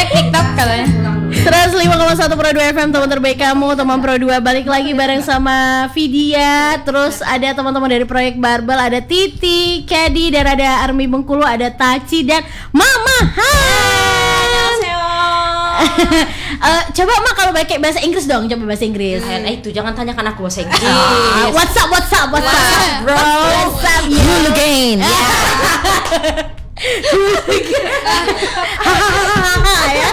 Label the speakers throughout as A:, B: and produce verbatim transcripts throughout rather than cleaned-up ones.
A: Banyak TikTok katanya.
B: seratus lima koma satu Pro dua F M, teman terbaik kamu, teman Pro dua balik lagi bareng sama Vidya. Terus ada teman-teman dari proyek Barbel, ada Titi, Kedi, dan ada Army Bengkulu, ada Taci dan Mama Han. uh, Coba Mak kalau pakai bahasa Inggris dong, coba bahasa Inggris.
C: Nah itu jangan tanyakan aku bahasa Inggris.
B: uh, What's up, what's up, what's up, bro? What's up, you again? Ya.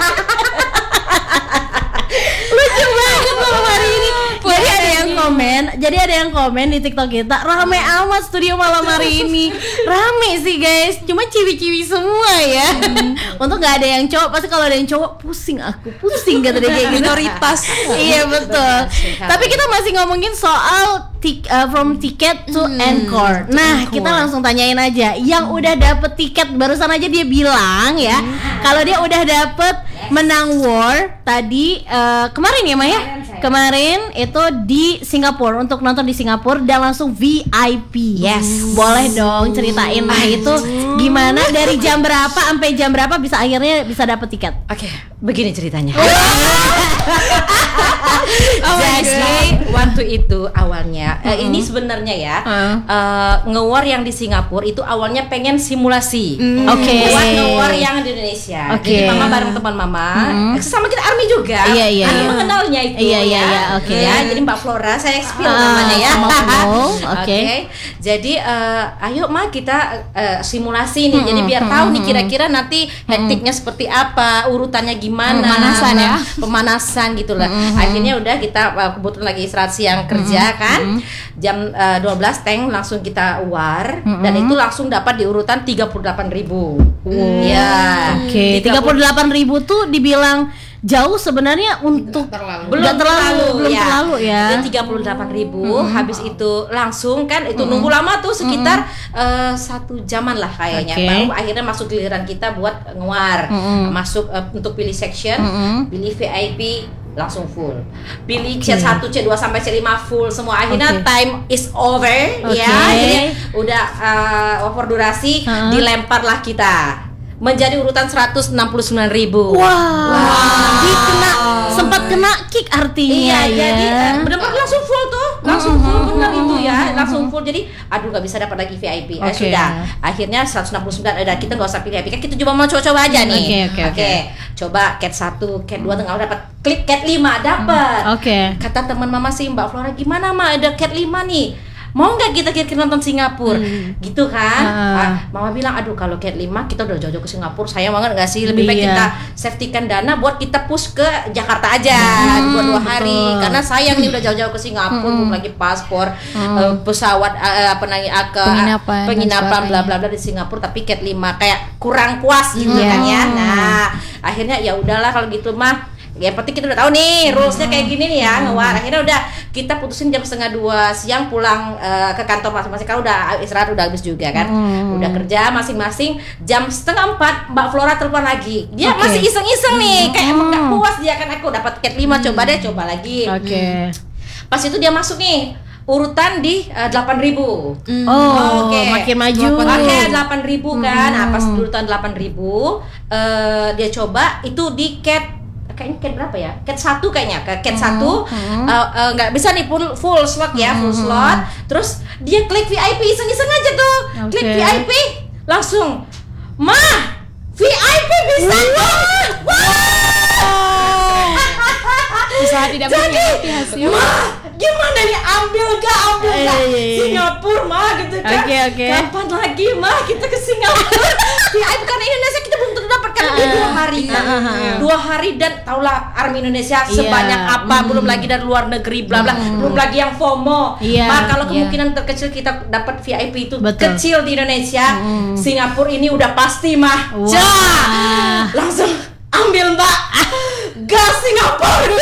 B: Lucu banget malam hari ini. Jadi ada yang komen, jadi ada yang komen di TikTok kita, rame amat studio malam hari ini. Rame sih guys, cuma ciwi-ciwi semua ya. Hmm. Untuk nggak ada yang cowok, pasti kalau ada yang cowok pusing aku, pusing kata dia kayak gitu.
A: Minoritas.
B: Iya betul. Tapi kita masih ngomongin soal tik, uh, from ticket to hmm. encore. Nah encore. Kita langsung tanyain aja, yang udah dapet tiket barusan aja dia bilang ya, hmm. kalau dia udah dapet menang war tadi uh, kemarin ya Maya? Kemarin itu di Singapura, untuk nonton di Singapura dan langsung V I P.
C: Yes.
B: Boleh dong ceritain nah itu gimana, dari jam berapa sampai jam berapa bisa akhirnya bisa dapet tiket?
C: Oke, okay, begini ceritanya.
A: Oh
C: Jadi waktu itu awalnya uh, uh-huh. ini sebenarnya ya uh. uh, nge-war yang di Singapura itu awalnya pengen simulasi.
B: Mm. Oke. Okay.
C: Buat nge-war yang di Indonesia.
B: Okay.
C: Jadi mama bareng teman mama, mm. sama kita Army juga.
B: Iya iya.
C: Karena
B: iya.
C: mengenalnya itu.
B: Iya iya
C: ya.
B: iya. Oke. Okay.
C: Ya, jadi Mbak Flora, saya spill
B: uh,
C: namanya ya.
B: Oke. Okay.
C: Okay. Jadi uh, ayo Ma kita uh, simulasi nih. Mm-hmm. Jadi biar tahu nih kira-kira nanti hektiknya mm-hmm. seperti apa, urutannya gimana,
A: pemanasan ya,
C: pemanasan gitulah. Mm-hmm. Akhirnya udah kita uh, kebetulan lagi istirahat siang kerja mm-hmm. kan. Jam uh, dua belas tank langsung kita war mm-hmm. dan itu langsung dapat di urutan tiga puluh delapan ribu.
B: Oh.
C: Ya.
B: Oke. Okay. tiga puluh delapan ribu tuh dibilang jauh sebenarnya untuk
C: terlalu.
B: belum
C: Belum
B: terlalu,
C: terlalu
B: belum
C: ya.
B: terlalu ya.
C: Jadi tiga puluh delapan ribu mm-hmm. habis itu langsung kan itu mm-hmm. nunggu lama tuh sekitar mm-hmm. uh, satu jaman lah kayaknya. Okay. Baru akhirnya masuk giliran kita buat nguar. Mm-hmm. Masuk uh, untuk pilih section, mm-hmm. pilih V I P langsung full. Pilih okay. C satu, C dua sampai C lima full semua. Akhirnya okay. time is over okay. ya. Jadi udah uh, over durasi, uh-huh. dilemparlah kita menjadi urutan seratus enam puluh sembilan ribu.
B: Wow. wow. Dikena, sempat kena kick artinya.
C: Iya,
B: ya.
C: Jadi benar-benar langsung full tuh. Langsung full benar itu ya. Langsung full. Jadi aduh enggak bisa dapat lagi V I P. Okay. Eh, sudah. Akhirnya seratus enam puluh sembilan udah kita enggak usah pilih V I P. Kan kita coba mau coba-coba aja nih.
B: Oke, oke, oke.
C: Coba cat satu, cat dua tengah dapat. Klik cat lima dapat.
B: Oke. Okay.
C: Kata teman mama sih Mbak Flora, gimana Ma ada cat lima nih? Mau nggak kita kira-kira nonton Singapura hmm. gitu kan? Uh. Ah, mama bilang aduh kalau cat lima kita udah jauh-jauh ke Singapura, sayang banget nggak sih, lebih baik
B: iya.
C: kita safety-kan dana buat kita push ke Jakarta aja hmm, buat dua hari betul. Karena sayang nih udah jauh-jauh ke Singapura hmm. belum lagi paspor hmm. uh, pesawat uh, apa namanya ke
A: penginapan,
C: penginapan bla bla bla di Singapura, tapi cat lima kayak kurang puas gitu hmm. kan ya. Nah akhirnya ya udahlah kalau gitu mah. Ya penting kita udah tahu nih rulesnya kayak gini nih ya ngewar. Akhirnya udah kita putusin jam setengah dua siang pulang uh, ke kantor masing-masing. Kalau udah istirahat udah habis juga kan, hmm. udah kerja masing-masing. Jam setengah empat Mbak Flora telepon lagi. Dia okay. masih iseng-iseng nih, kayak hmm. emang gak puas dia kan. Aku dapat cat lima, hmm. coba deh coba lagi.
B: Oke. Okay.
C: Hmm. Pas itu dia masuk nih urutan di uh, delapan ribu.
B: Mm. Oh, okay. makin maju.
C: Pakai delapan ribu kan. Hmm. Nah, pas urutan delapan ribu uh, dia coba itu di cat kayaknya cat berapa ya? Cat satu kayaknya, ke cat satu hmm. uh, uh, nggak bisa nih full, full slot ya, full hmm. slot. Terus dia klik V I P, iseng-iseng aja tuh, okay. klik V I P, langsung, Ma, V I P bisa kok.
A: Usaha tidak mengkhianati hasil.
C: Ma, gimana nih ambil gak ambil gak
B: eh,
C: Singapura mah gitu kan?
B: Okay, okay.
C: Kapan lagi mah kita ke Singapura? V I P karena Indonesia kita belum tentu dapat kan uh, dua hari kan, uh, uh, uh. dua hari dan taulah Army Indonesia sebanyak yeah. apa, mm. belum lagi dari luar negeri bla bla, mm. belum lagi yang FOMO. Yeah. Maka kalau kemungkinan yeah. terkecil kita dapat V I P itu betul. Kecil di Indonesia, mm. Singapura ini udah pasti mah.
B: Wow.
C: Ja, langsung ambil Mbak. Gas Singapura dulu.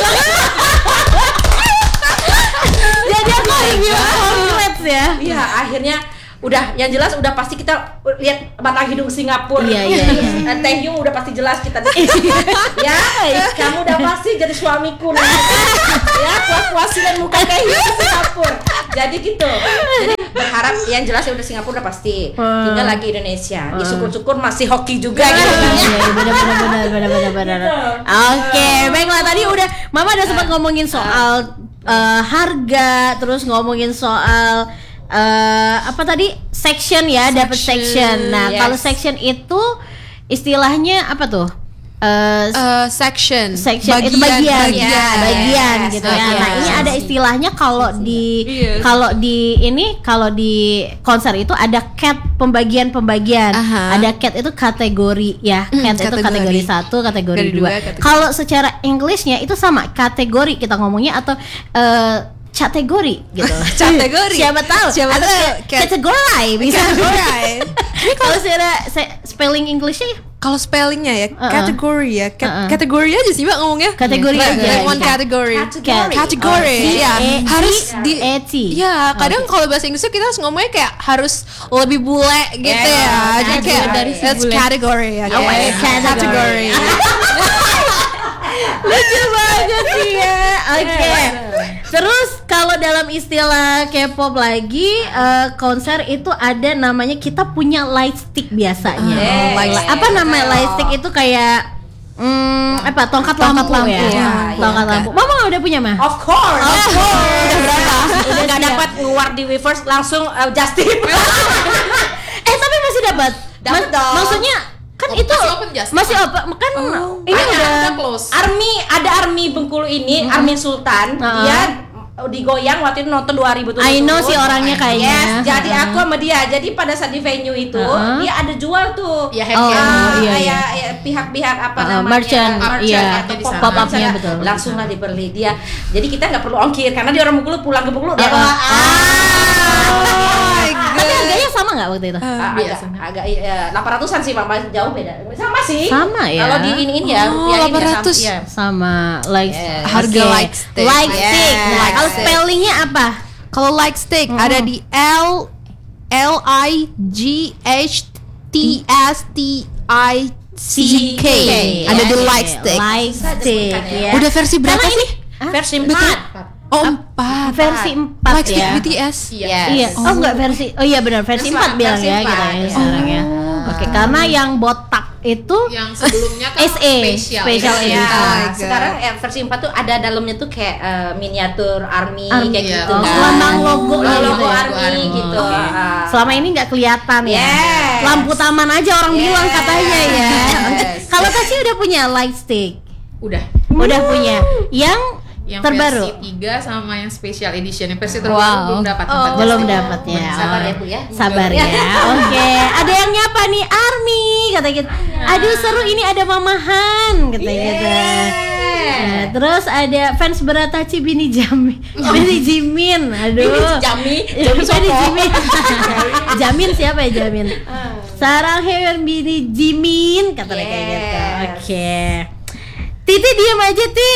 B: Jadi aku review congrats ya.
C: Iya, akhirnya udah yang jelas udah pasti kita lihat batang hidung Singapura.
B: Iya iya iya.
C: Teh Yung udah pasti jelas kita di sini. Ya, kamu udah pasti jadi suamiku nih. Ya, puas-puasin muka Teh Yung di Singapura. Jadi gitu. Jadi berharap yang jelas ya udah Singapura udah pasti. Tinggal lagi Indonesia. Ya syukur-syukur masih hoki juga gitu kan.
B: Iya, benar benar benar benar benar benar. Oke, baiklah tadi udah Mama udah sempat ngomongin soal uh, harga, terus ngomongin soal uh, apa tadi? Section ya, dapat section. Nah,
D: yes.
B: kalau section itu istilahnya apa tuh? Uh,
D: Uh, section,
B: section itu bagian,
D: bagian,
B: bagian
C: yes,
B: gitu ya.
C: bagian.
B: Nah ini ada istilahnya kalau di
D: Yes.
B: kalau di ini kalau di konser itu ada cat pembagian-pembagian.
D: Aha.
B: Ada cat itu kategori ya.
D: Hmm,
B: Cat itu
D: kategori.
B: kategori satu, kategori
D: Kategori
B: dua.
D: dua, kategori-
B: Kalau secara Englishnya itu sama kategori kita ngomongnya atau uh, kategori gitu.
D: Kategori.
B: Siapa tahu?
D: Siapa
B: Atau
D: tahu?
B: ka-
D: Cat-
B: kategori bisa.
D: Kategori.
B: Kalau secara se- spelling Englishnya
D: Kalau spellingnya ya,
B: Uh-uh.
D: kategori ya, Kat-
B: Uh-uh.
D: kategori aja sih mbak ngomongnya.
B: Kategori
D: like,
B: aja,
D: like one
B: iya.
D: category.
C: Kategori.
D: Kategori,
B: Oh,
D: ya.
B: C-
D: Harus
B: C-
D: di
B: E T.
D: Ya, kadang kalau bahasa Inggrisnya kita harus ngomongnya kayak harus lebih bule gitu
C: Yeah,
D: ya. Jadi
C: category.
D: kayak
C: Dari si
D: that's
A: bule.
D: category ya.
B: Oh,
D: guys.
B: category.
D: Category.
B: Lucu banget sih ya. Oke. Terus kalau dalam istilah K-pop lagi eh, konser itu ada namanya kita punya light stick biasanya.
C: Yes.
D: light
B: Lah, apa namanya light stick itu kayak hmm, apa tongkat lampu,
D: lampu,
B: ya.
C: ya,
B: Tongkat
D: ya.
B: lampu. Mama udah punya mah?
C: Of course.
B: Of course.
C: Udah berapa? Udah nggak
B: siap.
C: dapat keluar di Weverse langsung uh, just tip.
B: Eh tapi masih dapat.
C: Dapat dong.
B: Maksudnya kan
A: Oh,
B: itu
A: masih open just?
B: masih open kan ini
C: Banyak.
B: udah
A: Udah close.
C: Army ada Army Bengkulu ini, Army Sultan.
B: Uh-uh.
C: Dia digoyang waktu itu nonton dua ribu tujuh belas.
B: I know sih orangnya kayaknya.
C: Yes, jadi aku sama dia. Jadi pada saat di venue itu
B: Uh-uh.
C: dia ada jual tuh.
A: Ya,
B: Oh,
A: happy
C: Ah,
A: hour.
B: iya,
C: kayak ya, pihak-pihak apa
B: Uh,
C: namanya
B: merchant,
C: merchant
B: iya.
C: atau
A: Di
C: pop-
A: sana.
B: Pop up-nya,
C: misalnya,
B: betul.
C: langsung lah dibeli dia. Jadi kita nggak perlu ongkir karena dia orang Bengkulu pulang ke Bengkulu dia
B: Uh-uh.
C: bawa.
D: Oh my
B: Tapi
D: god.
B: harganya sama nggak waktu itu?
C: Ah, agak,
A: biasanya.
C: agak iya, delapan ratusan sih Mama, jauh beda. Sama sih.
B: Sama ya?
C: Kalau di ini ya,
D: Oh,
C: ya ini ya,
D: delapan ratus.
C: sama- iya.
B: Sama like
C: Yes.
D: Harga
B: Oke.
D: like stick.
B: Like
C: Yes.
B: stick. Nah,
C: Like
B: kalau
C: stick.
B: spellingnya apa?
D: Kalau like stick ada di L L I G H T S T I C K. Ada di like stick.
B: Like stick ya.
D: Udah versi berapa
B: Karena
D: sih?
C: Versi empat.
D: Oh, empat.
B: Versi empat
D: Like stick
B: ya.
D: B T S.
C: Yes.
B: Iya. Oh enggak versi. Oh iya benar versi
C: Versi
B: empat
C: empat,
B: bilang
C: versi
B: ya
C: empat,
B: kita ya
C: ya.
B: sekarang ya. Oke, karena yang botak itu
A: Yang sebelumnya kan
B: S E,
A: spesial.
B: special
C: Ya,
B: edition.
D: Oh my God.
C: sekarang eh, versi empat tuh ada dalamnya tuh kayak eh, miniatur army,
B: Army,
C: kayak
A: iya.
C: gitu
B: Oh,
C: kan.
B: lambang logo
C: logo,
B: gitu
C: logo
B: ya.
C: army
A: Army,
C: gitu.
A: oke.
C: Ah.
B: Selama ini nggak kelihatan ya.
C: Yes.
B: Lampu taman aja orang
C: Yes.
B: bilang katanya ya.
C: Yes.
B: Kalau Taci udah punya light stick.
A: Udah.
B: Udah punya. Yang,
A: Yang
B: terbaru.
A: versi tiga sama yang special edition. Yang versi
B: Wow.
A: terbaru belum dapat.
C: Oh,
A: tempat
B: belum
A: testing.
B: dapat ya.
C: Sabar ya Bu ya.
B: Sabar ya. Oke, ada yang nyapa nih Army kata gitu. Aduh seru ini ada Mamahan kata gitu. Nah, terus ada fans berat Taci Bini Jami. Bini Jimin. Aduh.
C: Jami,
B: Bini
C: Jami Soko.
B: Jimin. Jamin siapa ya Jamin? Sarang hewan Bini Jimin kata dia kayak gitu.
C: Yes.
B: Oke. Titi diam aja Ti.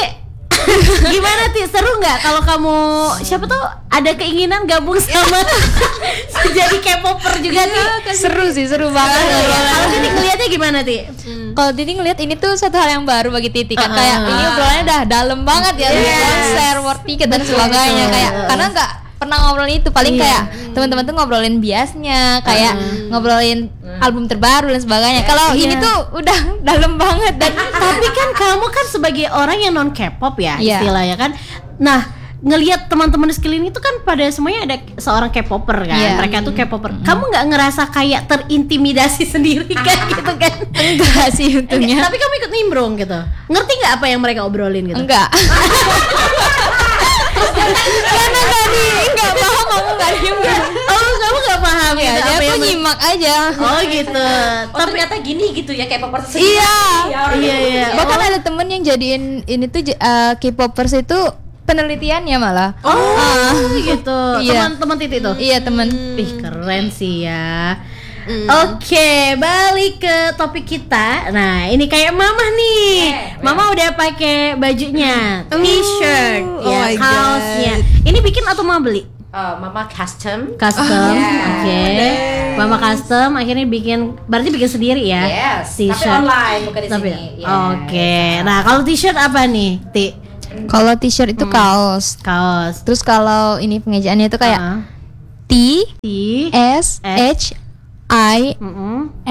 B: Gimana Ti? Seru nggak kalau kamu siapa tuh ada keinginan gabung sama jadi K-popper juga Ti?
E: Seru sih, seru banget.
B: Kalau Titi ngeliatnya gimana Ti?
E: Kalau Titi ngeliat ini tuh satu hal yang baru bagi Titi kan,
B: Uh-uh.
E: kayak ini obrolannya udah dalam banget ya,
B: Yes.
E: konser, war tiket dan sebagainya,
B: Betul.
E: kayak karena nggak pernah ngobrolin itu, paling
B: Iya.
E: kayak teman-teman tuh ngobrolin biasnya, kayak ngobrolin album terbaru dan sebagainya. Kalau
B: Iya.
E: ini tuh udah dalam banget dan
B: Tapi kan kamu kan sebagai orang yang non K-pop ya
E: Iya.
B: istilahnya kan. Nah, ngelihat teman-teman di sekeliling itu kan pada semuanya ada seorang K-popper kan.
E: Iya.
B: Mereka tuh K-popper. Kamu nggak ngerasa kayak terintimidasi sendiri kan gitu kan?
E: enggak sih untungnya.
B: Tapi kamu ikut nimbrung gitu. Ngerti nggak apa yang mereka obrolin gitu?
E: Enggak. Karena nggak di nggak paham, aku nggak diem.
B: Oh, kamu nggak paham
E: Ya,
B: gitu
E: dia
B: apa
E: tuh
B: yang
E: nyimak aja.
B: Oh gitu.
C: Oh,
B: Tapi
C: ternyata gini gitu ya kayak popper
E: Iya.
B: iya iya.
E: Bahkan ada temen yang jadiin ini tuh j- uh, K-popers itu penelitiannya malah.
B: Oh, gitu.
E: Iya.
B: Teman-teman Titi tuh.
E: Iya temen.
B: Ih keren sih ya. Oke, balik ke topik kita. Nah, ini kayak Mama nih. Mama udah pakai bajunya, t-shirt,
D: Oh
B: ya,
D: my
B: kaosnya.
D: God.
B: Ini bikin atau Mama beli?
C: Eh, Mama custom.
B: Custom,
C: yes.
B: oke. Mama custom, akhirnya bikin, berarti bikin sendiri ya?
C: Yes, tapi
B: T-shirt.
C: online bukan di
B: Tapi,
C: sini. Yes.
B: oke. Nah, kalau t-shirt apa nih, Ti?
E: Kalau t-shirt itu kaos.
B: Kaos.
E: Terus kalau ini pengejaannya itu kayak
B: Ah.
E: T
B: T.
E: S H I
B: Mm-mm.
E: R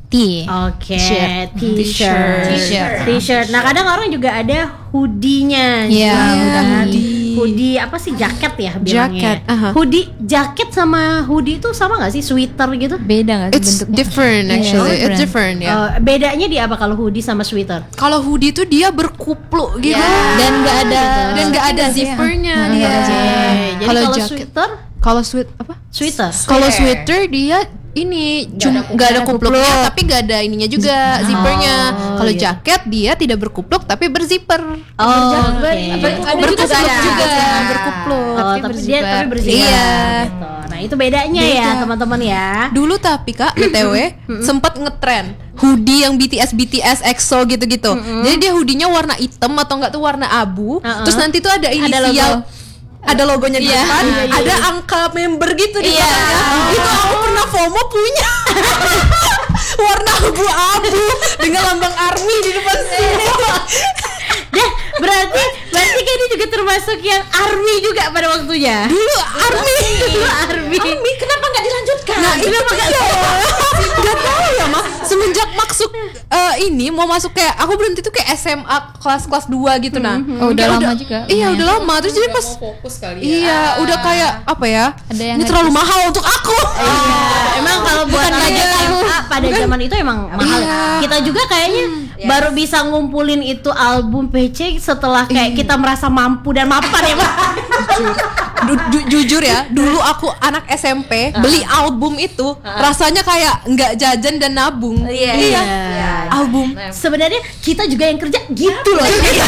E: T.
B: Oke,
E: T-shirt.
B: t-shirt.
E: T-shirt.
B: T-shirt. Nah, kadang orang juga ada hoodie-nya.
E: Iya,
B: juga, kan?
D: hoodie.
B: Hoodie apa sih, jaket ya bilangnya.
D: Jaket, aha.
B: Hoodie, jaket sama hoodie itu sama nggak sih, sweater gitu?
E: Beda nggak sih
D: It's
E: bentuknya?
D: different actually.
E: Iya,
D: It's different ya.
B: Eh, bedanya di apa kalau hoodie sama sweater?
D: Kalau hoodie tuh dia berkupluk gitu.
E: Dan nggak ada
D: Dan nggak ada zippernya
E: Nah,
D: dia.
E: nggak ada zipper.
B: Jadi
D: Kalau
B: kalau
D: jaket,
B: sweater,
D: kalau sweat apa?
B: sweater.
D: Kalau sweater dia ini cuma nggak ada kupluknya, tapi nggak ada ininya juga zippernya. Kalau
B: iya.
D: jaket dia tidak berkupluk tapi berzipper.
B: Oh, oke.
C: Ada
D: Berkupluk
C: juga
D: juga,
C: ada.
D: berkupluk.
B: Oh,
D: tapi
B: tapi dia
D: berzipper.
B: tapi berzipper.
D: Iya.
B: Gitu. Nah, itu bedanya ya,
D: Beda.
B: teman-teman ya.
D: Dulu tapi Kak, B T W sempat ngetren hoodie yang B T S B T S E X O gitu-gitu. Jadi dia hoodie-nya warna hitam atau enggak tuh warna abu.
B: Uh-uh.
D: Terus nanti tuh ada inisial,
E: logo.
D: ada logonya di
E: Iya.
D: depan,
B: Iya, iya,
D: ada
B: iya.
D: angka member gitu di
E: Iya.
D: belakangnya. Itu aku pernah FOMO punya. Warna abu-abu dengan lambang ARMY di depan sini.
B: Deh, berarti berarti kan ini juga termasuk yang army juga pada waktunya.
D: Dulu ARMY.
B: Dulu army.
C: Army kenapa nggak dilanjutkan?
D: Nah, kenapa enggak Gak tahu ya, Mas. Semenjak masuk eh, ini mau masuk kayak aku berhenti tuh kayak S M A kelas-kelas dua gitu nah.
E: Oh, udah
D: Kayak
E: lama juga.
D: Iya, udah lama. Terus jadi
A: Udah
D: pas
A: mau fokus kali ya.
D: iya, udah kayak apa ya?
E: Ada yang
D: ini terlalu mahal untuk aku.
B: Iya, emang kalau buat
E: Bukan
B: anak
E: lagi
B: S M A pada zaman itu emang mahal.
D: Iya.
B: Kita juga kayaknya baru bisa ngumpulin itu album P C setelah kayak kita merasa mampu dan mapan ya, Pak.
D: Du- ju- jujur ya, dulu aku anak S M P beli album itu rasanya kayak nggak jajan dan nabung.
C: Iya.
B: Iya.
C: Iya.
D: Album.
B: Sebenarnya kita juga yang kerja gitu loh.
C: Iya.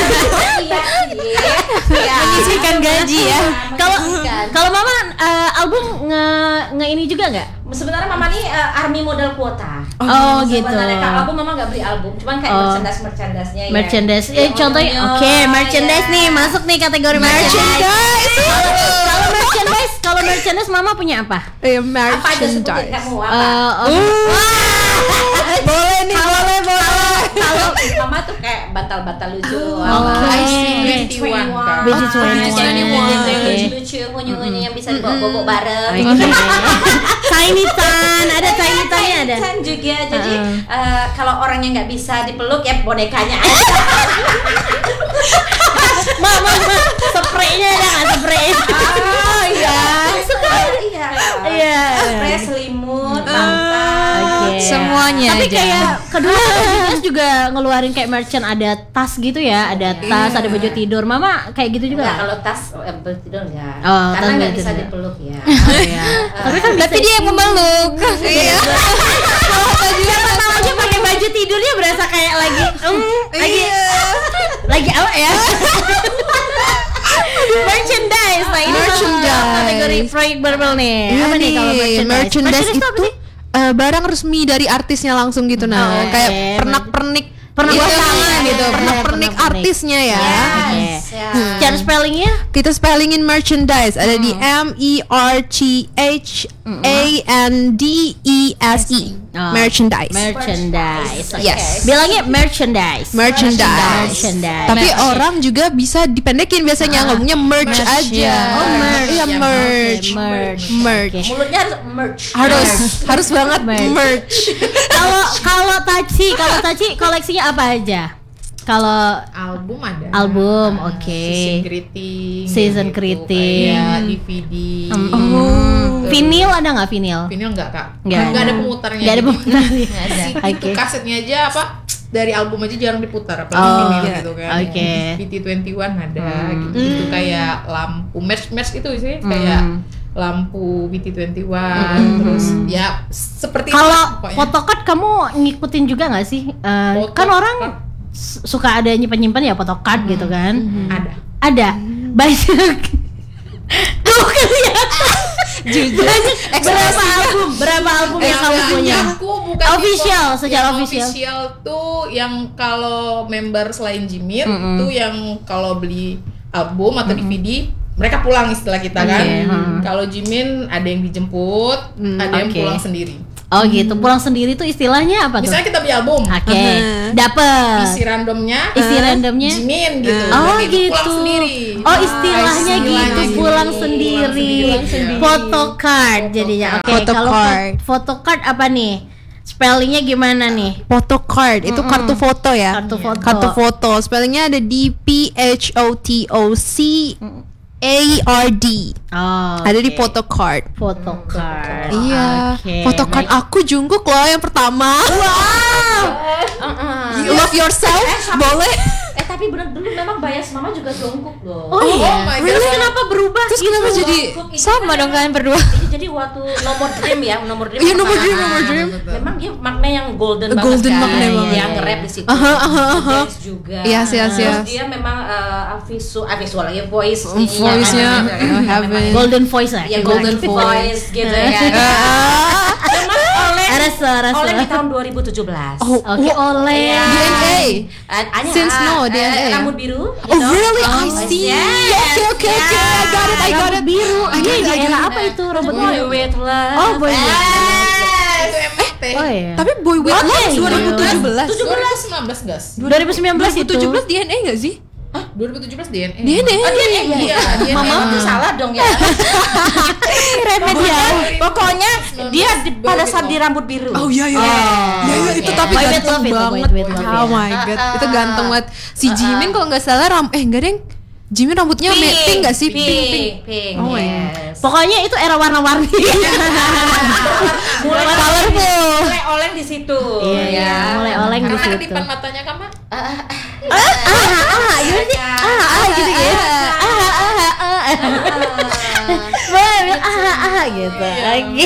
C: Iya.
B: Menyisihkan gaji ya. Kalau
C: Menyisihkan.
B: kalau Mama eh, album nge nge ini juga nggak?
C: Sebenarnya mama nih uh, army modal kuota.
B: Oh, gitu.
C: Sebenarnya kalau album mama nggak beli album, cuman kayak
B: Oh.
C: merchandise merchandise-nya ya.
B: Merchandise. Eh,
C: Yang
B: contohnya
C: onyo-onyo,
B: oke, merchandise
C: ya.
B: nih masuk nih kategori merchandise.
D: Merchandise.
B: Kalau kalau merchandise, kalau merchandise Mama punya apa?
D: Eh,
C: Apa aja sebutin
D: merchandise.
C: kamu apa?
B: Eh, oh.
D: Boleh nih, boleh, boleh.
C: Kalau mama tuh kayak bantal-bantal lucu.
B: Oh, I see.
A: twenty one kan.
B: B G twenty-one.
C: Lucu-lucu, unyu-unyu yang bisa dibawa-bawa bareng.
B: Oke. Tiny Tan, ada Tiny Tan-nya ada.
C: Kan juga. Jadi
B: Uh-uh.
C: eh, kalau orang yang nggak bisa dipeluk ya bonekanya aja.
B: Mama, mama, spraynya ada nggak spray?
C: Oh iya. Iya.
B: Iya.
C: Spray, selimut, bantal.
B: Oke.
E: Semuanya
B: Tapi
E: aja.
B: kayak kedua Terus juga ngeluarin kayak merchant, ada tas gitu ya, ada tas, ada baju tidur. Mama kayak gitu juga.
C: Enggak,
B: nggak?
C: kalau tas eh, baju tidur enggak.
B: Oh, tas
C: Karena nggak
B: baju
C: bisa
B: tidur.
C: dipeluk ya.
B: Oh, iya. Tapi kan
E: Tapi dia yang memeluk.
D: Iya.
B: siapa tahu aja pakai baju tidurnya berasa kayak lagi mm, lagi lagi apa ya? Merchandise. Nah, ini
D: Merchandise.
B: masuk kategori proyek Barbel nih.
D: Iya
B: Apa nih kalau merchandise?
D: merchandise
B: itu apa
D: itu
B: sih?
D: eh, barang resmi dari artisnya langsung gitu nah.
B: Oke.
D: Kayak pernak-pernik
B: Pernak
D: itu
B: tangan
D: gitu,
B: ya,
D: pernak-pernik
B: pernak-pernik.
D: artisnya ya.
C: Yes, ya.
B: Cara spellingnya?
D: Kita spellingin merchandise ada di M E R C H A N D E S E.
B: Oh.
D: Merchandise.
B: Merchandise. Oke.
D: Yes.
B: Bilangnya merchandise.
D: Merchandise.
B: Merchandise.
D: Tapi orang juga bisa dipendekin biasanya ngomongnya merch aja.
B: ya. Oh, merch.
D: Iya,
A: Ya,
D: merch.
B: Oke, merch.
D: Merch.
B: Oke.
C: Mulutnya harus merch.
D: Harus harus banget
B: Merch.
D: merch.
B: Kalau kalau Taci, kalau Taci koleksinya apa aja? Kalau
A: Album ada.
B: Album,
A: Ah,
B: oke.
A: Season greeting.
B: Season
A: gitu,
B: greeting.
A: Kayak D V D.
B: Hmm.
A: Terus-
B: Vinil ada nggak vinil?
A: Vinil enggak, Kak?
B: Nggak
A: Nggak
B: ada.
A: ada pemutarnya.
B: Nggak ada
A: Jadi,
B: pemutarnya.
A: si-
B: Oke.
A: Itu kasetnya aja apa? Dari album aja jarang diputar, apalagi
B: Oh,
A: vinil
D: iya.
A: gitu kan.
B: Oke.
A: V T dua puluh satu ada
B: Hmm.
A: gitu. Itu kayak lampu merch-merch itu sih kayak lampu V T dua puluh satu
B: Hmm.
A: terus ya seperti
B: Kalau
A: itu pokoknya.
B: photocard kamu ngikutin juga nggak sih? Eh,
A: Photocard.
B: kan orang s- suka ada nyimpen-nyimpen ya photocard gitu kan?
A: ada.
B: Ada banyak. Tuh kelihatan. Banyak. Berapa album? Berapa album yang kamu
A: Yang
B: punya?
A: aku bukan
B: Official,
A: tipe-
B: secara
A: yang
B: official.
A: official tuh yang kalau member selain Jimin
B: Mm-mm.
A: tuh yang kalau beli album atau D V D mereka pulang istilah kita kan.
B: Oke, hmm.
A: Kalau Jimin ada yang dijemput, ada yang
B: oke.
A: pulang sendiri.
B: Oh gitu, pulang sendiri tuh istilahnya apa tuh?
A: Misalnya kita beli album,
B: Oke, dapet
A: isi randomnya
B: isi randomnya.
A: Jimin gitu.
B: Oh
A: Berarti itu
B: gitu.
A: pulang sendiri.
B: Oh istilahnya
A: istilahnya
B: gitu,
A: gitu.
B: pulang
A: Pulang
B: sendiri.
A: sendiri. Pulang sendiri.
B: Photocard jadinya. Oke,
D: Photocard.
B: kalau pho- photocard apa nih? Spellingnya gimana nih?
D: Photocard itu kartu foto ya.
B: Kartu foto.
D: Kartu foto. Spellingnya ada D P H O T O C A R D.
B: Oh,
D: Ada di
B: oke.
D: photocard.
B: Photocard.
D: Iya.
B: Oke,
D: Photocard
B: baik.
D: aku Jungkook loh yang pertama. Wow. You love yourself? Boleh?
C: Eh tapi bener dulu memang bias mama juga Jungkook loh.
B: Oh, iya.
A: my
B: Terus
A: God.
B: kenapa berubah?
D: Terus kenapa jadi
C: Jungkook itu
E: Sama
C: kan
E: dong
C: yang-
E: kalian berdua.
C: Jadi, jadi waktu nomor dream ya, nomor dream.
D: Iya, nomor
C: pertama.
D: dream, nomor dream.
C: Memang dia makna yang golden banget
D: Golden
C: kan.
D: makna banget.
C: Yang nge-rap di situ.
D: Aha, aha, aha.
C: Dance juga.
D: Yes, yes,
C: Terus
D: yes.
C: dia memang uh, visual, ah, visual ya voice.
D: Um, voice-nya, oh, heaven.
B: Golden voice ya?
C: Ya
D: Golden
C: golden
D: voice.
C: voice gitu ya. Memang oleh
B: Rasa, rasa.
C: oleh di tahun dua ribu tujuh belas.
D: Oh,
B: Oke, oleh.
C: Iya.
D: D N A.
C: Uh, Anya,
D: Since
C: ah,
D: no, D N A
C: eh,
D: ya?
C: rambut biru.
D: Oh really? I see.
C: Yes.
D: Okay, okay, okay. I got it. I got
B: Rambut
D: it.
B: biru.
D: I
B: Dia
D: got it.
B: di
D: I
B: era
D: got it.
B: apa itu rambut
C: Boy
B: biru?
C: with love.
B: Oh, Boy with
A: Eh, itu M T.
B: Oh iya.
D: Tapi Boy With
B: Oke,
D: Love dua ribu tujuh belas.
A: dua ribu sembilan belas gas.
B: dua ribu sembilan belas itu.
D: dua ribu tujuh belas D N A enggak sih?
A: Hah? dua ribu tujuh belas D N A.
D: D N A.
A: Oh, D N A. Iya, D N A.
C: Mama tuh salah dong ya.
B: Remedial.
C: Pokoknya, pokoknya dia di- pada saat di rambut biru.
D: Oh iya iya. Iya iya itu tapi
B: Boy With
D: ganteng
B: Love itu,
D: banget.
B: Boy With Love,
D: Oh
B: ya.
D: my god, itu ganteng banget. Si Jimin kalau nggak salah ram eh enggak deng. Jimin rambutnya me- pink nggak sih?
C: Pink,
D: Pink pink.
C: pink.
D: Oh my
C: yes.
B: Pokoknya itu era warna-warni.
C: mulai
B: colorful.
C: mulai oleng di situ.
B: Iya, iya, mulai oleng di
A: Karena
B: situ.
A: kedipan matanya kamu.
B: Ah, ah, gimana sih? Ah, ah, gitu ya. Ah, ah, ah, ah. Boleh, ah, ah, gitu. Oke.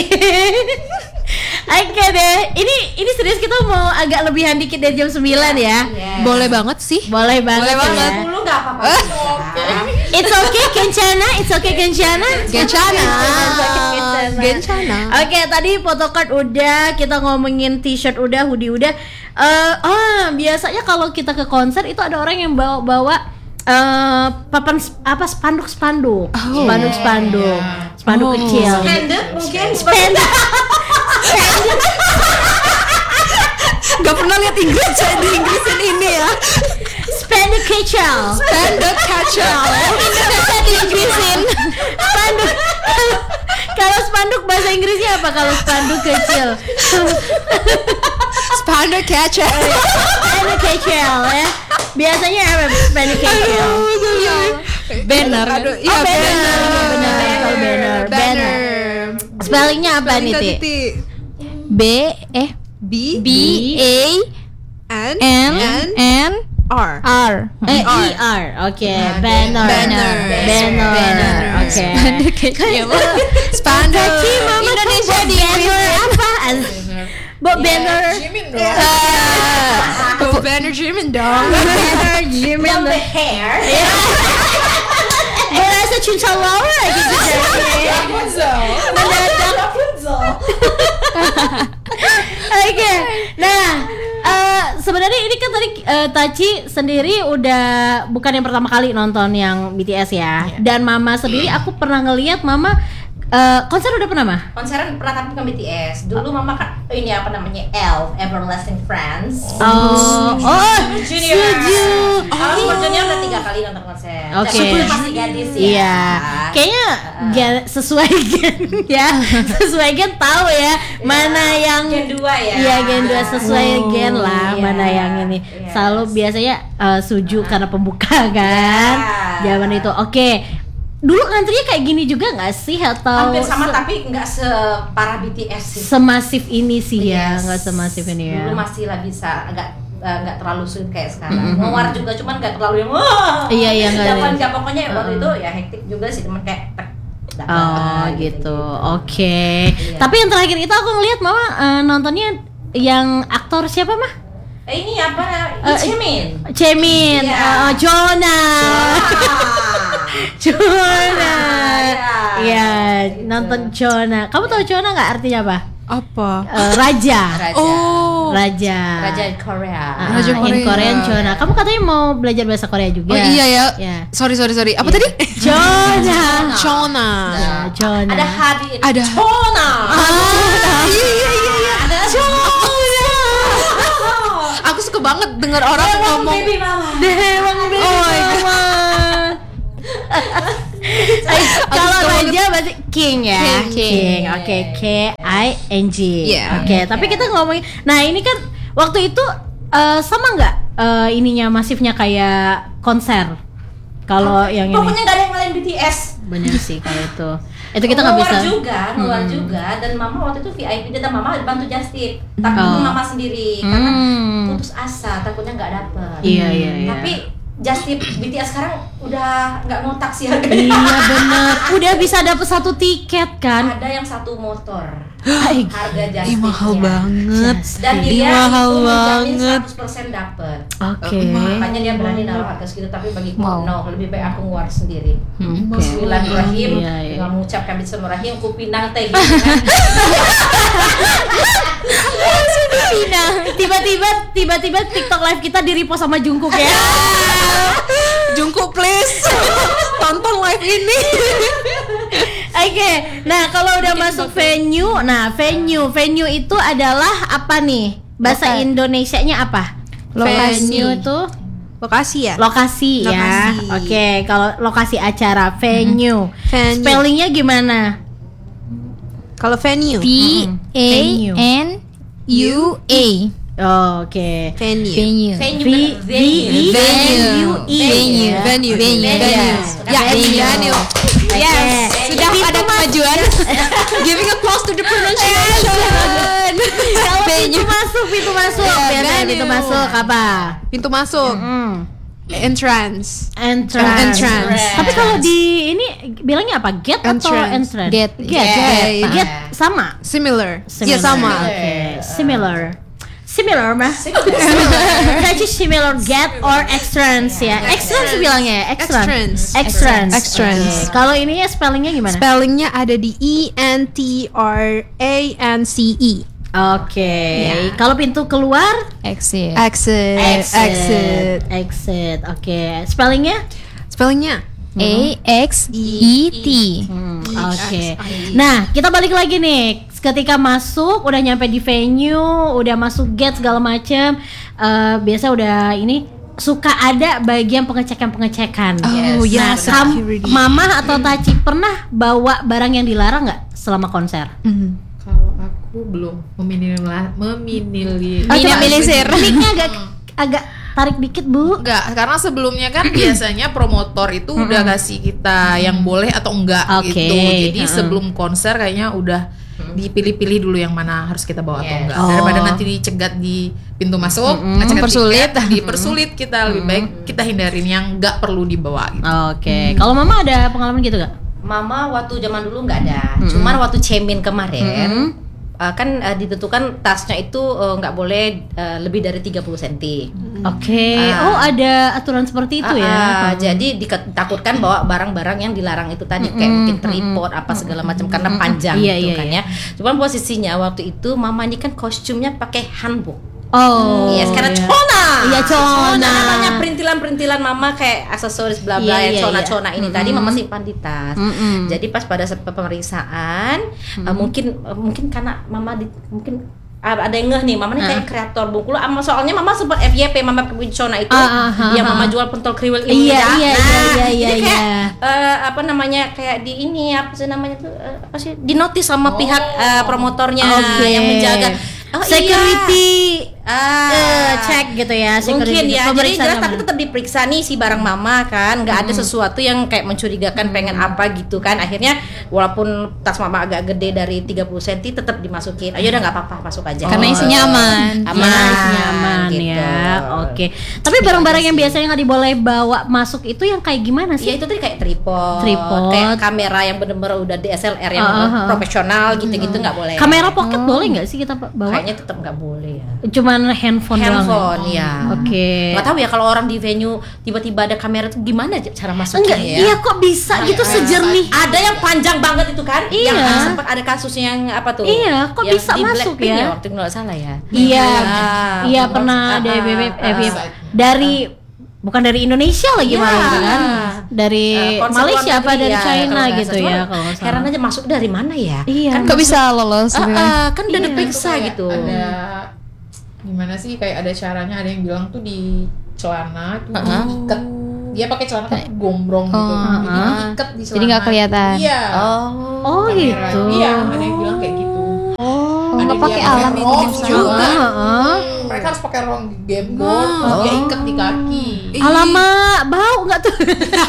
B: Oke deh. Ini ini serius kita mau agak lebihan dikit dari jam sembilan ya.
C: Yes.
D: Boleh banget sih.
B: Boleh banget
D: Boleh banget.
B: ya.
C: Dulu nggak apa-apa.
B: It's okay Kencana, it's okay Kencana.
D: Gencana.
B: Kencana.
D: Gencana.
B: Oke, tadi photocard udah, kita ngomongin t-shirt udah, hoodie udah. Eh, oh, biasanya kalau kita ke konser itu ada orang yang bawa-bawa eh papan sp- apa spanduk-spanduk. Spanduk-spanduk. Spanduk
D: Oh.
B: kecil.
C: Spanduk mungkin.
B: Spanduk.
D: Gak pernah lihat Inggris di Inggrisin ini ya.
B: Spanduk kecil.
D: Spanduk kacau.
B: Indonesia di Inggrisin. Spanduk. Kalau spanduk bahasa Inggrisnya apa kalau spanduk kecil?
D: Spanduk kacau.
B: Spanduk kecil ya. Biasanya apa spanduk kecil?
D: Banner. Aduh, iya
B: Oh, banner.
D: banner.
B: Benar, betul, banner. Banner. Spellingnya apa nih, Ti?
E: B eh
D: B
E: B A
D: N
E: N
D: N
E: N
D: R.
E: R.
B: Eh, E R. Oke, banner.
D: Banner.
B: Banner.
D: Banner.
B: Oke.
D: Spanduk.
B: Tadi Mama Indonesia di banner apa? Buat banner.
A: Jimin dong.
D: Oh, banner Jimin dong.
B: Banner Jimin.
C: The hair.
B: Berasa cinta Laura gitu jadi. Mendadak. Oke, nah eh, sebenarnya ini kan tadi eh, Tachi sendiri udah bukan yang pertama kali nonton yang B T S ya. Dan Mama sendiri aku pernah ngeliat Mama eh, konser udah pernah mah?
C: Konseran pernah tapi bukan B T S. Dulu mama kan ini apa namanya Elf, Everlasting Friends.
B: Oh, oh,
C: Junior.
B: setuju.
C: Kalau Super Junior udah tiga kali nonton konser.
B: Oke.
C: Dan Super masih gadis ya.
B: Iya, kayaknya gen, sesuai gen ya, sesuai gen tahu ya mana yang
C: Gen dua ya.
B: Iya gen dua sesuai gen lah
C: Iya.
B: mana yang ini.
C: Yes.
B: Selalu biasanya eh, suju karena pembuka kan.
C: Iya.
B: Zaman itu. Oke. Dulu ngantrinya kayak gini juga nggak sih atau
C: Hampir sama
B: se-
C: tapi nggak separah B T S sih.
B: semasif ini sih ya,
C: Yes.
B: nggak semasif ini ya.
C: Dulu masih lah bisa agak eh, nggak terlalu sulit kayak sekarang. Ngewar juga cuman nggak terlalu yang wah.
B: Iya, iya, nggak
C: Zaman
B: ada.
C: nggak pokoknya waktu itu ya hektik juga sih cuman kayak tek, dapat,
B: Oh gitu, oke.
C: Iya.
B: Tapi yang terakhir itu aku ngeliat Mama eh, nontonnya yang aktor siapa mah?
C: Eh, ini apa?
B: Eh,
C: Ichimin.
B: Cemin,
C: Iya.
B: eh, Jonah. Jonah.
C: Iya.
B: Iya,
C: Gitu.
B: nonton Jonah. Kamu tahu Jonah nggak artinya apa?
D: Apa?
B: Eh, raja.
C: Raja.
D: Oh.
B: Raja.
C: Raja Korea.
B: Ah,
D: Raja
B: in
D: Korea.
B: Korean Jonah. Kamu katanya mau belajar bahasa Korea juga?
D: Oh iya ya.
B: Ya.
D: Sorry sorry sorry. Apa tadi?
B: Jonah.
D: Jonah.
B: Ya, Jonah.
C: Ada Hadi.
D: Ada.
C: Chona.
D: Ah, iya iya iya iya.
C: Ada
D: Jonah. Aku suka banget dengar orang ngomong.
C: Baby mama.
B: Dewang baby
D: Oh my God.
B: mama. Eh, kalau
D: suka
B: raja berarti king ya.
D: King, king.
B: Oke, K I N G.
D: Yeah.
B: Oke, tapi kita ngomongin. Nah, ini kan waktu itu uh, sama nggak uh, ininya masifnya kayak konser? Kalau yang ini.
C: Pokoknya nggak ada yang ngalahin B T S.
B: Bener sih kayak itu. Itu kita nggak bisa.
C: Keluar juga, keluar
B: Hmm.
C: juga. Dan mama waktu itu V I P dan mama bantu just tip. Tapi
B: Oh.
C: mama sendiri karena
B: Hmm.
C: putus asa, takutnya nggak dapet.
B: Iya iya iya.
C: Tapi just tip B T S sekarang udah nggak ngotak sih harganya.
B: Iya bener. Udah bisa dapet satu tiket kan?
C: Ada yang satu motor.
B: Ay,
C: Harga just
D: Ih, mahal
C: tipnya.
D: banget.
C: Dan
D: Ih,
C: dia
D: mahal
C: itu menjamin
D: banget.
C: seratus persen dapet.
B: Oke.
C: Makanya dia berani naruh harga segitu, tapi bagiku
E: Wow.
C: no, lebih baik aku nguar sendiri.
B: Hmm, oke.
C: Bismillahirrahmanirrahim.
B: Iya, iya.
C: Dengan mengucapkan Bismillahirrahmanirrahim, ku pinang teh gitu kan.
B: Tiba-tiba tiba-tiba TikTok live kita di repost sama Jungkook ya.
D: Jungkook please tonton live ini.
B: Oke, nah kalau udah masuk venue, nah venue, venue itu adalah apa nih? Bahasa
E: Apa?
B: Indonesianya apa?
D: Lokasi.
B: Venue itu
D: Lokasi ya?
B: lokasi, ya.
D: Lokasi.
B: Oke, kalau lokasi acara venue.
D: Venue.
B: Spellingnya gimana?
D: Kalau venue.
E: V A N U A.
B: Oh, Oke.
D: Venue.
E: Venue.
C: Venue,
B: V
C: bener,
B: V
C: venue.
B: E N U E.
E: Venue.
B: ya.
D: Venue.
E: Venue.
D: Venue. Ya,
E: Venue.
D: venue.
B: Oke.
D: Yes, sudah
B: Pintu
D: ada
B: mas-
D: kemajuan. Giving applause to the pronunciation.
B: Kalau pintu
D: Venue.
B: masuk, pintu masuk.
D: Yeah,
B: Biasanya
D: venue.
B: pintu masuk apa?
D: Pintu masuk.
B: Hmm.
D: Entrance.
B: Entrance.
D: Entrance.
B: Tapi kalau di ini bilangnya apa? Gate atau
D: Entrance.
B: entrance?
E: Gate.
B: Gate.
D: Gate.
B: Gate. Gate sama.
D: Similar.
B: Similar.
D: Ya sama.
B: Oke. Similar. Similar mah. Jadi similar gate or entrance ya. Entrance bilangnya ya. Entrance.
D: Entrance.
B: Entrance.
D: Entrance.
B: Oke. Kalau ininya spellingnya gimana?
D: Spellingnya ada di E N T R A N C E.
B: Oke. Kalau pintu keluar?
E: Exit.
D: Exit. Exit.
B: Exit. Oke. Spellingnya?
D: Spellingnya
E: A X E T.
B: Hmm, Oke. Nah, kita balik lagi nih. Ketika masuk, udah nyampe di venue, udah masuk gate segala macem. eh, biasa udah ini suka ada bagian pengecekan-pengecekan.
D: Oh,
B: Nah,
D: yes,
B: kam-
D: security.
B: Mama atau Taci pernah bawa barang yang dilarang nggak selama konser?
D: Mhm.
A: Kalau aku belum meminimal meminilir.
B: Oh, coba-
E: Minimalisir.
B: Mic-nya agak agak tarik dikit, Bu.
A: Enggak, karena sebelumnya kan biasanya promotor itu udah kasih kita yang boleh atau enggak
B: Oke,
A: gitu. Jadi
B: heeh.
A: sebelum konser kayaknya udah dipilih-pilih dulu yang mana harus kita bawa atau
C: Yes.
A: enggak.
B: Oh.
A: Daripada nanti dicegat di pintu masuk, ngecegat
E: Mempersulit.
A: tiket, dipersulit kita lebih baik kita hindarin yang enggak perlu dibawa gitu.
B: Oke. Kalau Mama ada pengalaman gitu gak?
C: Mama waktu zaman dulu nggak ada, cuman waktu Cemin kemarin uh, kan uh, ditentukan tasnya itu uh, nggak boleh uh, lebih dari tiga puluh sentimeter.
B: Oke.
C: Ah.
B: Oh, ada aturan seperti itu ya.
C: Ah, ah, jadi ditakutkan bawa barang-barang yang dilarang itu tadi kayak mungkin tripod apa segala macam karena panjang
B: Iya,
C: gitu
B: iya,
C: kan
B: iya.
C: ya. Cuman posisinya waktu itu mama ini kan kostumnya pakai hanbok.
B: Oh.
C: Yes, karena
B: iya.
C: cona.
B: Iya, cona.
C: Namanya perintilan-perintilan mama kayak aksesoris bla bla
B: Iya,
C: yang
B: iya,
C: cona-cona ini tadi mama simpan di tas.
B: Mm-mm.
C: Jadi pas pada saat pemeriksaan uh, mungkin uh, mungkin karena mama di, mungkin uh, ada yang ngeh nih, mama ini kayak kreator Bengkulu. Ama soalnya mama sempat F Y P mama pakai cona itu
B: Ah, ah, ah,
C: yang
B: ah.
C: mama jual pentol kriwil ini
B: Iya,
C: ya.
B: iya,
C: Nah,
B: iya, iya,
C: jadi
B: iya,
C: kayak
B: iya.
C: eh, apa namanya kayak di ini apa sih namanya tuh eh, apa sih dinotis sama pihak eh, promotornya
B: Oke.
C: yang menjaga. Oh,
B: Security
C: Ah,
B: eh, cek gitu ya, security.
C: mungkin ya, jadi
B: Pemeriksaan
C: jelas
B: sama.
C: tapi tetap diperiksa nih si barang mama kan, nggak ada sesuatu yang kayak mencurigakan pengen apa gitu kan. Akhirnya walaupun tas mama agak gede dari tiga puluh sentimeter tetap dimasukin. Ayo udah nggak apa-apa, masuk aja.
E: Karena isinya aman.
C: Aman,
B: Ya, isinya aman
C: gitu.
B: ya. Oke. Tapi barang-barang yang biasanya nggak diboleh bawa masuk itu yang kayak gimana
C: Ya
B: sih?
C: itu tadi kayak tripod,
B: Tripod.
C: kayak kamera yang bener-bener udah D S L R yang
B: Ah, ah, ah.
C: profesional gitu-gitu nggak boleh.
B: Kamera pocket boleh nggak sih kita bawa?
C: Kayaknya tetap nggak boleh ya.
B: Cuman handphone doang.
C: Handphone ya.
B: Oke.
C: Nggak tahu ya kalau orang di venue tiba-tiba ada kamera tuh gimana cara masuknya
B: Enggak,
C: ya?
B: iya kok bisa gitu sejernih.
C: Ada yang panjang banget itu kan?
B: Iya.
C: Yang sempat ada kasusnya yang apa tuh?
B: Iya, kok
C: Yang
B: bisa
C: di
B: masuk
C: Blackpink
B: ya?
C: Waktu nggak salah ya.
B: Iya,
C: Ah,
B: iya
C: bener.
B: pernah
C: Ah,
B: ada
C: ah,
B: B B
C: ah,
B: F Y P
C: ah.
B: dari bukan dari Indonesia lagi
C: Iya.
B: malah gitu kan? Dari
C: Eh, konser
B: Malaysia
C: luar
B: apa
C: negeri
B: dari
C: ya,
B: China
C: kalau nggak
B: gitu
C: salah.
B: ya
C: Cuman
B: kalau nggak
C: Heran
B: salah.
C: aja masuk dari mana ya?
B: Iya.
C: Kan
E: Kok bisa lolos?
C: Ah,
E: gitu?
C: ah, kan udah
B: Iya.
C: diperiksa
A: Kayak
C: gitu.
A: Ada gimana sih kayak ada caranya, ada yang bilang tuh di celana tuh
C: Uh-huh.
A: diikat. Dia pakai celana kan gombrong gitu.
E: Oh,
A: Jadi
B: uh-huh.
A: diikat di celana.
E: Jadi nggak kelihatan.
A: Iya.
C: Oh.
B: Oh
A: Kamera.
B: gitu.
A: Iya, ada yang bilang kayak gitu.
B: Oh
E: nggak pakai alam itu
A: games juga.
B: Heeh.
A: Mereka harus pakai rong game board, terus dia ikat di kaki.
B: Alamak, bau nggak tuh?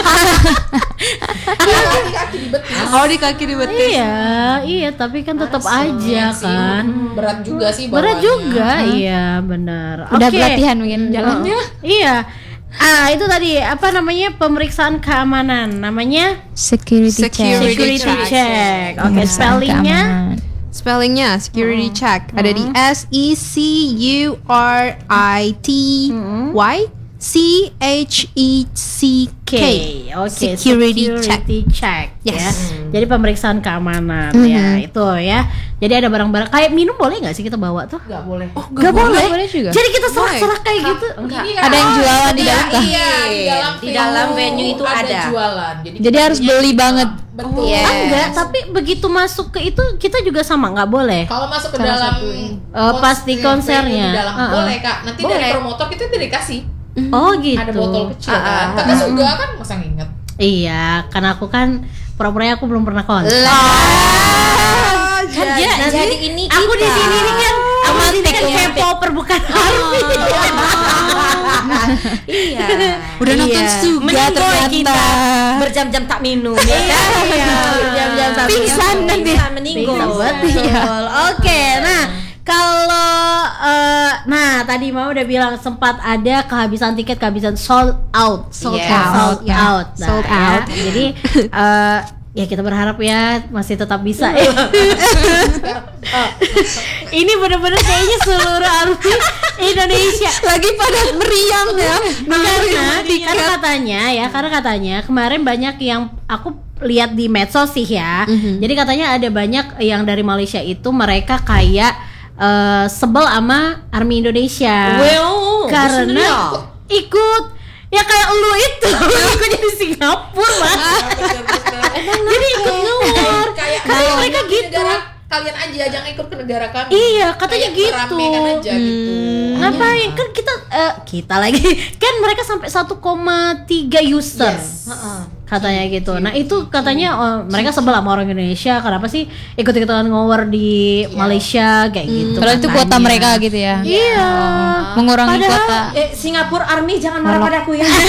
A: Iya, di kaki di betis.
D: Oh, di kaki di betis.
B: Iya, iya, tapi kan tetap aja kan.
A: Berat juga sih
B: Berat
A: bawaannya.
B: juga, iya benar.
E: Udah
B: Oke.
E: pelatihan mungkin jalannya.
B: Iya. Ah, itu tadi apa namanya pemeriksaan keamanan, namanya
E: Security,
D: Security
B: security check.
D: check.
B: Oke, spellingnya
D: Spellingnya security check ada di S E C U R I T Y C H E C K.
B: Oke,
D: Security check.
B: check ya.
D: Yes.
B: Jadi pemeriksaan keamanan ya, itu ya. Jadi ada barang-barang kayak minum boleh nggak sih kita bawa tuh?
A: Nggak boleh.
B: Gak boleh.
E: boleh juga.
B: Jadi kita serak-serak kayak gitu.
A: Ini
E: Ada yang jualan di dalam kah?
A: Iya, di dalam
C: Di dalam venue itu ada.
A: jualan. Jadi,
E: Jadi harus beli banget.
A: Betul.
C: Yes.
B: Ah, enggak, tapi begitu masuk ke itu kita juga sama nggak boleh.
A: Kalau masuk ke
E: Salah
A: dalam
E: satu.
B: Eh, pas di
A: venue
B: konsernya.
A: di dalam
B: Uh-uh.
A: boleh Kak. Nanti dari
C: Boleh.
A: promotor kita tidak dikasih.
B: Oh gitu.
A: Ada botol kecil
C: Ah,
A: kan.
C: ah,
A: Kakak juga kan masa nginget.
B: Iya, karena aku kan pura-pura aku belum pernah konser.
C: Lah.
B: Kan
C: Jadi,
B: jadi,
C: jadi ini
B: aku di
C: kita.
B: sini ini kan aku di sini kan
C: Romantik,
B: K-popper bukan army.
C: Iya.
D: Udah nonton
B: Iya.
D: juga
B: Mending boy
D: ternyata.
B: kita.
C: Berjam-jam tak minum. Ya kan?
B: Iya, jam-jam satu.
C: Pingsan nanti.
B: Pingsan,
C: Meninggal.
B: betul. Oke, nah kalau eh, nah tadi Mama udah bilang sempat ada kehabisan tiket, kehabisan sold out, sold
C: Yes.
B: out, sold
D: Ya,
B: out, Nah,
D: sold
B: ya.
D: out.
B: Jadi eh, ya kita berharap ya masih tetap bisa. Ini bener-bener kayaknya seluruh army Indonesia
D: Lagi pada meriang ya.
B: karena, karena katanya ya karena katanya kemarin banyak yang aku lihat di medsos sih ya. Jadi katanya ada banyak yang dari Malaysia itu mereka kayak eh, sebel sama army Indonesia
C: Wow,
B: karena ikut ya kayak lu itu ikut di Singapura lah. Jadi ikut ngewar
A: Kayak
B: kayak mereka
A: di
B: gitu.
A: negara kalian aja jangan ikut ke negara kami.
B: Iya, katanya
A: Kayak
B: gitu.
A: meramaikan aja gitu.
B: Ngapain kan kita eh, kita lagi kan mereka sampai satu koma tiga user.
A: Yes.
B: Katanya gitu. Nah, itu katanya oh, mereka sebel sama orang Indonesia kenapa sih ikut-ikutan ngower di Malaysia kayak gitu.
E: Kalau itu kuota
B: katanya.
E: mereka gitu ya.
B: Iya.
E: Mengurangi
B: Padahal-
E: kuota.
C: Eh, Singapura Army jangan marah padaku ya.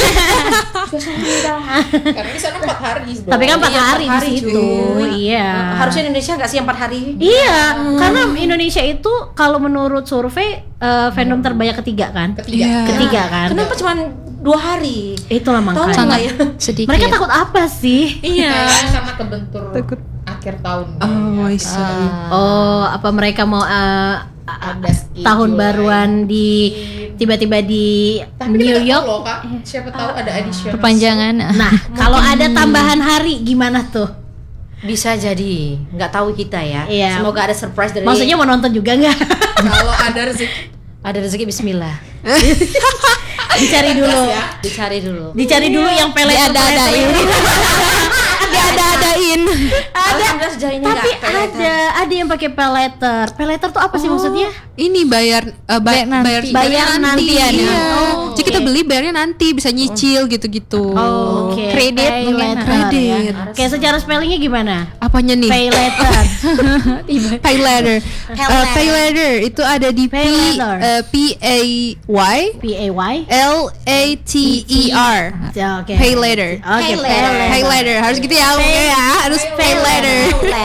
A: Karena di sana empat hari. Bro.
B: Tapi kan empat
C: Iya,
B: hari,
C: empat hari,
B: di situ.
C: cuy.
B: Iya.
C: Harusnya Indonesia nggak sih empat hari?
B: Iya, karena Indonesia itu kalau menurut survei eh, fandom terbanyak ketiga kan?
A: ketiga.
D: Iya.
B: Ketiga kan?
C: Kenapa cuma dua hari?
B: Itulah
C: Tahu
B: makanya.
C: nggak ya?
E: Sedikit.
B: Mereka takut apa sih?
A: Kayaknya karena kebentur akhir tahun.
D: Oh, I see.
B: Oh, apa mereka mau eh,
A: Ada schedule
B: tahun
A: lain.
B: baruan di tiba-tiba di
A: Tapi
B: New
A: kita
B: York?
A: tahu loh Kak, siapa tahu ada additional.
E: Perpanjangan.
B: Nah, kalau ada tambahan hari gimana tuh?
C: Bisa jadi, nggak tahu kita ya.
B: Iya.
C: Semoga ada surprise dari.
B: Maksudnya mau nonton juga nggak?
A: Kalau ada rezeki
C: ada rezeki Bismillah.
B: Dicari dulu.
A: ya.
C: Dicari dulu.
B: Dicari dulu yang pelet
E: Diada-adain. Diada-adain.
C: Alhamdulillah sejauh ini
B: Tapi
C: nggak kayak
B: ada ada yang pakai peleter. Peleter tuh apa sih maksudnya?
D: Ini bayar eh, bay-
E: Bayar nanti.
D: bayar
B: Bayar nantian ya.
D: Iya.
B: Oh,
D: Jadi kita beli bayarnya nanti bisa nyicil gitu-gitu.
B: Oh, oke.
E: Kredit
B: Pay
E: mungkin.
B: letter,
D: Kredit.
B: ya. Kayak secara spellingnya gimana?
D: Apanya nih?
B: Pay letter.
D: Pay letter. Eh, pay letter itu ada di P
B: Pay letter.
D: eh, P A Y
B: P A Y.
D: L A T E R.
B: Ya, Oke.
D: Pay letter.
B: Oke,
C: Pay
B: pay
C: letter.
B: letter.
D: Pay letter harus gitu ya, oke ya, harus pay letter.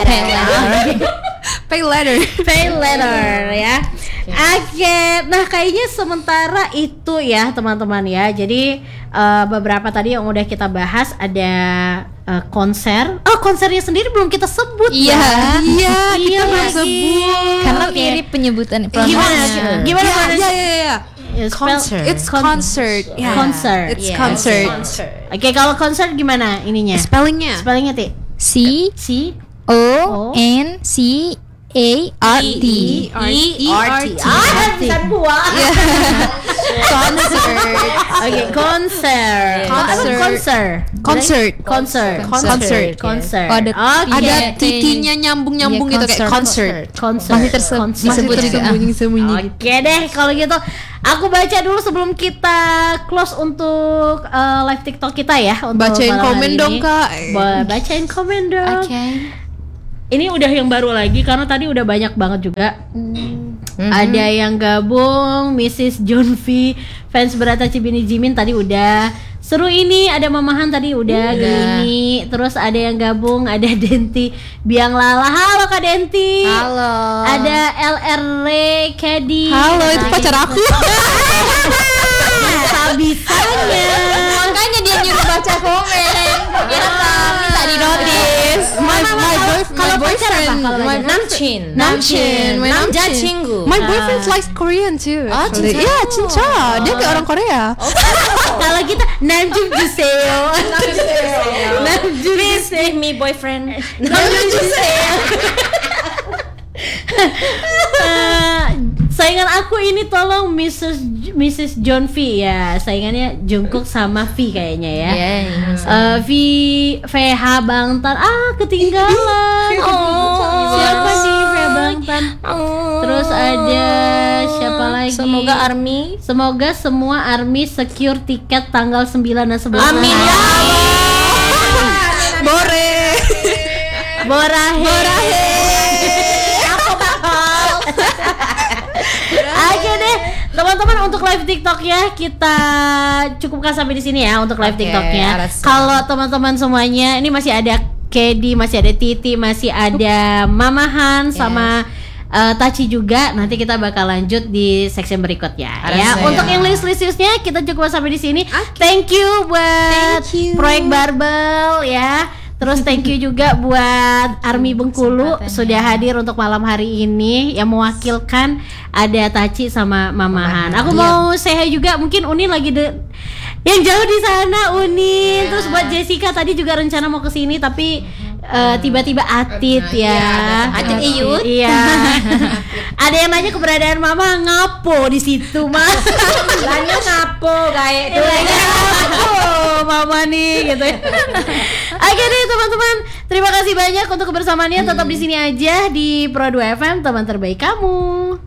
D: Pay letter.
B: Pay letter ya. Oke, nah kayaknya sementara itu ya teman-teman ya. Jadi eh, beberapa tadi yang udah kita bahas ada eh, konser. Oh konsernya sendiri belum kita sebut
E: Iya.
B: ya.
D: Iya,
B: Iya
D: kita
B: lagi.
D: sebut.
E: Karena
B: Oke.
E: mirip penyebutan
B: Gimana?
E: pronunciation.
B: Gimana?
D: Ya,
B: gimana?
D: ya, ya, ya.
B: Ya, spell-
C: Concert.
D: It's concert. Yeah.
B: Concert.
D: It's
C: Yes.
D: concert.
B: Oke, kalau konser gimana ininya?
D: Spellingnya.
B: Spellingnya Ti?
E: C
B: C
E: O N C A R T.
D: E R T.
B: Ah, bisa buat.
D: Concert.
B: Oke, konser.
D: Concert.
B: Konser.
D: Concert.
B: Konser.
D: Concert.
B: Konser.
E: Oh, ada
B: Oke.
D: Ada
E: Iya,
D: titinya nyambung-nyambung
E: iya,
D: gitu kayak concert.
E: concert.
B: Konser.
E: Masih terse-
B: Konser.
E: disebut juga.
D: Sembunyi-sembunyi.
B: Oke deh, kalau gitu aku baca dulu sebelum kita close untuk uh, live TikTok kita ya. Untuk
D: Bacain
B: malam
D: komen
B: hari
D: dong,
B: ini.
D: Kak.
B: Ba- bacain komen dong.
E: Oke.
B: ini udah yang baru lagi karena tadi udah banyak banget juga. Mm-hmm. Ada yang gabung, missus John V, fans berat Tachi Bini Jimin tadi udah. Seru ini, ada Mamahan tadi udah, Gini. Terus ada yang gabung, ada Denti Biang Lala. Halo Kak Denti.
D: Halo.
B: Ada L R Kedi.
D: Halo, itu pacar aku.
B: Bisa-bisanya.
E: Makanya dia nyuruh baca komen. Kira kami tak di notice.
D: My my boyfriend,
B: Kalau
D: my
B: pacar apa?
D: boyfriend,
B: Kalau
D: my
B: pacar?
C: Namchin.
D: Namchin, my
C: Namja
D: Namchin.
C: Chingu.
D: My boyfriend likes Korean too.
C: Oh,
D: actually.
C: cinta.
D: Iya, cinta. Dia kayak orang Korea.
B: Kalau kita Namjoon Juseo. Namjoon
C: Please give me boyfriend.
B: Namjoon Juseo. Eh, saingan aku ini tolong missus J- missus John V ya. Saingannya Jungkook sama V kayaknya ya. Eh, V V H Bangtan. Ah, ketinggalan. Oh, siapa nih V H Bangtan? Terus ada siapa lagi?
C: Semoga ARMY.
B: Semoga semua ARMY secure tiket tanggal sembilan dan sebelas.
C: Amin ya Allah.
D: Bore.
B: Borahe. Borahe. Aku bakal. Oke deh, teman-teman, untuk live TikTok ya kita cukupkan sampai di sini ya untuk live
C: Oke,
B: TikToknya.
C: Arasa.
B: Kalau teman-teman semuanya ini masih ada Kedi, masih ada Titi, masih ada Mamahan sama uh, Tachi juga. Nanti kita bakal lanjut di section berikutnya ya.
C: Arasa,
B: Untuk
C: ya.
B: yang list-listnya kita cukup sampai di sini. Thank you buat
D: Thank you.
B: proyek Barbel ya. Terus thank you juga buat ARMY Bengkulu sudah hadir untuk malam hari ini. Yang mewakilkan ada Tachi sama Mamahan. Aku mau say hi juga, mungkin Unin lagi de yang jauh di sana, Unin. Terus buat Jessica tadi juga rencana mau ke sini tapi eh, tiba-tiba Atit ya.
C: Atit Iyut.
B: Iya. Ada yang nanya keberadaan Mama, ngapo di situ, Mas.
C: Lanya ngapo kayak itu.
B: Oh, Mama nih gitu ya. Oke deh teman-teman, terima kasih banyak untuk kebersamaannya. Tetap di sini aja di Pro dua F M, teman terbaik kamu.